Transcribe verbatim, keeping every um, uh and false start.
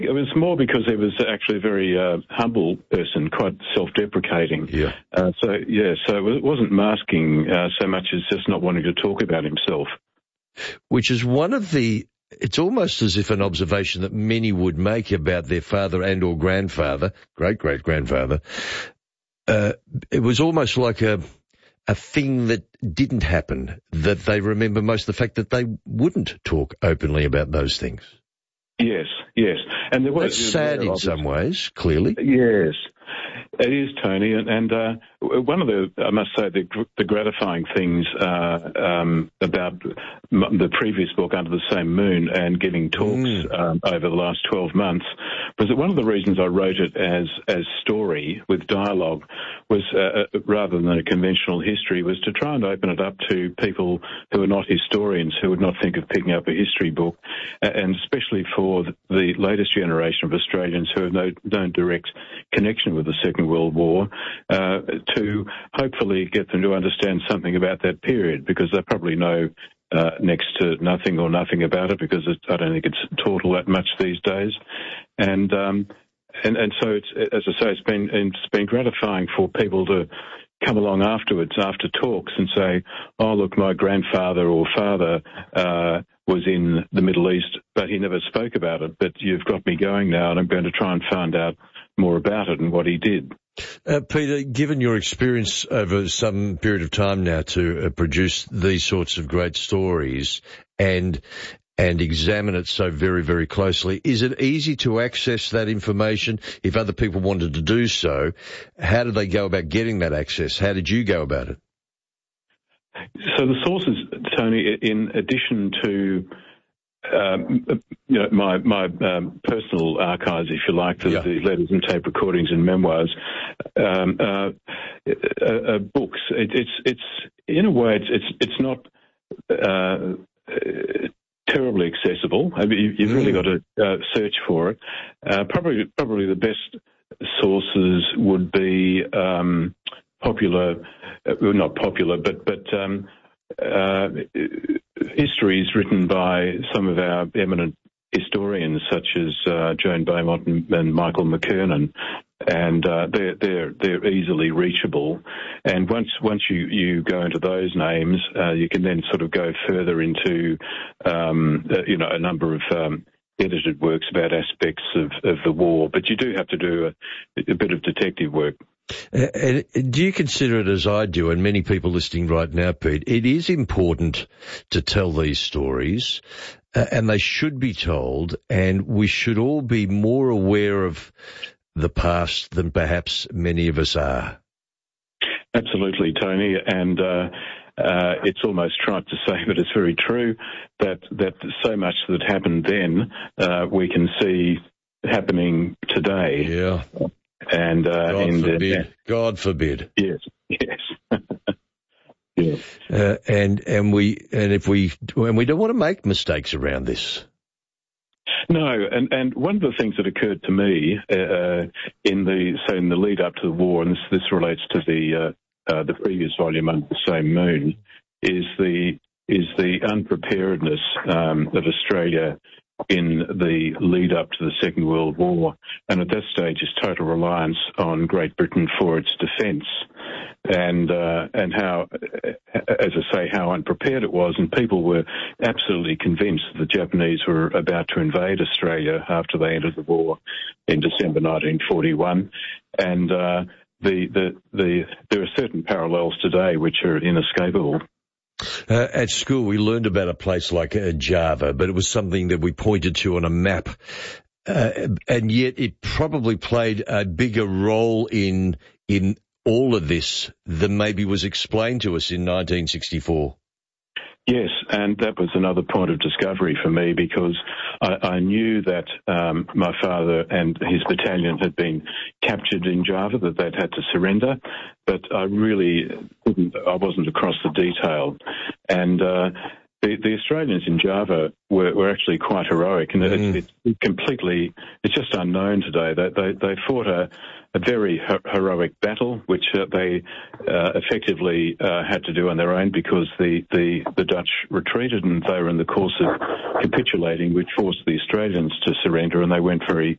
It was more because he was actually a very uh, humble person, quite self-deprecating. Yeah. Uh, so, yeah, so it wasn't masking uh, so much as just not wanting to talk about himself. Which is one of the, it's almost as if an observation that many would make about their father and or grandfather, great-great-grandfather. Uh, it was almost like a a thing that didn't happen, that they remember most the fact that they wouldn't talk openly about those things. Yes, yes. And there was, That's sad in some ways, clearly. Yes, it is, Tony. And, and uh, one of the, I must say, the, the gratifying things uh, um, about m- the previous book, Under the Same Moon, and giving talks mm. um, over the last twelve months, was that one of the reasons I wrote it as as story with dialogue was, uh, rather than a conventional history, was to try and open it up to people who are not historians, who would not think of picking up a history book, and especially for the latest generation of Australians who have no, no direct connection with the Second World War, uh, to hopefully get them to understand something about that period, because they probably know uh, next to nothing or nothing about it, because it, I don't think it's taught all that much these days. And um, and, and so, it's, as I say, it's been it's been gratifying for people to come along afterwards, after talks, and say, oh, look, my grandfather or father uh, was in the Middle East, but he never spoke about it. But you've got me going now, and I'm going to try and find out more about it and what he did. Uh, Peter, given your experience over some period of time now to uh, produce these sorts of great stories and and examine it so very, very closely, is it easy to access that information if other people wanted to do so? How did they go about getting that access? How did you go about it? So the sources, Tony, in addition to Um, you know, my my um, personal archives, if you like, the, yeah. the letters and tape recordings and memoirs, um, uh, uh, uh, books. It, it's it's in a way, it's it's, it's not uh, uh, terribly accessible. I mean, you, you've mm. really got to uh, search for it. Uh, probably probably the best sources would be um, popular, uh, well, not popular, but but. Um, Uh, histories written by some of our eminent historians, such as uh, Joan Beaumont and, and Michael McKernan, and uh, they're they're they're easily reachable. And once once you, you go into those names, uh, you can then sort of go further into um, uh, you know a number of um, edited works about aspects of, of the war. But you do have to do a, a bit of detective work. Uh, do you consider it as I do, and many people listening right now, Pete, it is important to tell these stories, uh, and they should be told, and we should all be more aware of the past than perhaps many of us are. Absolutely, Tony, and uh, uh, it's almost trite to say, but it's very true, that, that so much that happened then uh, we can see happening today. Yeah. And uh, God and, forbid. Uh, God forbid. Yes, yes. yes. Uh, and and we and if we and we don't want to make mistakes around this. No, and, and one of the things that occurred to me uh, in the so in the lead up to the war, and this, this relates to the uh, uh, the previous volume, Under the Same Moon, is the is the unpreparedness um, of Australia in the lead up to the Second World War, and at that stage is total reliance on Great Britain for its defence, and uh, and how, as I say, how unprepared it was, and people were absolutely convinced that the Japanese were about to invade Australia after they entered the war in December nineteen forty-one, and uh, the, the the there are certain parallels today which are inescapable. Uh, at school, we learned about a place like uh, Java, but it was something that we pointed to on a map. Uh, and yet it probably played a bigger role in in all of this than maybe was explained to us in nineteen sixty-four. Yes, and that was another point of discovery for me, because I, I knew that um, my father and his battalion had been captured in Java, that they'd had to surrender, but I really didn't, I wasn't across the detail. And uh, the, the Australians in Java were, were actually quite heroic, and mm. it's, it's completely, it's just unknown today. They, they, they fought a, a very her- heroic battle, which uh, they uh, effectively uh, had to do on their own, because the, the, the Dutch retreated, and they were in the course of capitulating, which forced the Australians to surrender, and they went very